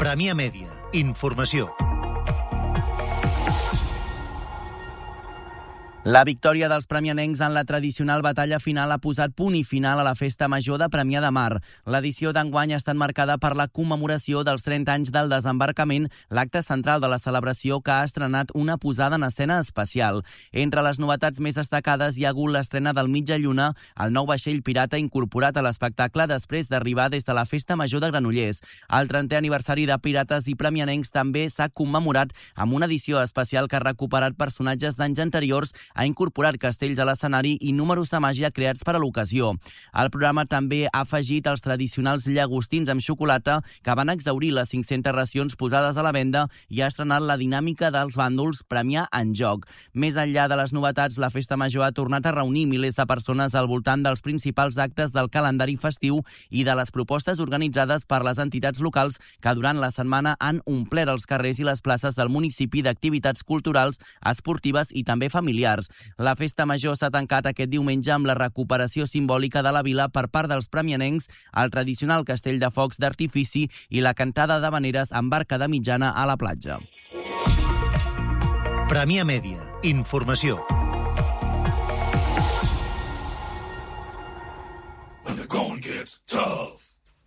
Premià Mèdia. Informació. La victòria dels premianencs en la tradicional batalla final ha posat punt i final a la Festa Major de Premià de Mar. L'edició d'enguany ha estat marcada per la commemoració dels 30 anys del desembarcament, l'acte central de la celebració que ha estrenat una posada en escena especial. Entre les novetats més destacades hi ha hagut l'estrena del Mitja Lluna, el nou vaixell pirata incorporat a l'espectacle després d'arribar des de la Festa Major de Granollers. El 30è aniversari de Pirates i Premianencs també s'ha commemorat amb una edició especial que ha recuperat personatges d'anys anteriors, ha incorporat castells a l'escenari i números de màgia creats per a l'ocasió. El programa també ha afegit els tradicionals llagostins amb xocolata que van exhaurir les 500 racions posades a la venda i ha estrenat la dinàmica dels bàndols Premià en Joc. Més enllà de les novetats, la Festa Major ha tornat a reunir milers de persones al voltant dels principals actes del calendari festiu i de les propostes organitzades per les entitats locals que durant la setmana han omplert els carrers i les places del municipi d'activitats culturals, esportives i també familiars. La Festa Major s'ha tancat aquest diumenge amb la recuperació simbòlica de la vila per part dels premianencs, el tradicional castell de focs d'artifici i la cantada d'havaneres amb barca de mitjana a la platja. Premià Mèdia. Informació.